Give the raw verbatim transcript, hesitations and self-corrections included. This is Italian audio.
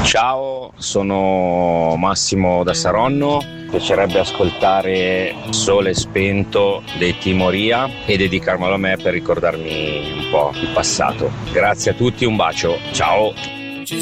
Ciao, sono Massimo da Saronno, mi piacerebbe ascoltare Sole spento dei Timoria e dedicarmelo a me per ricordarmi un po' il passato. Grazie a tutti, un bacio, ciao!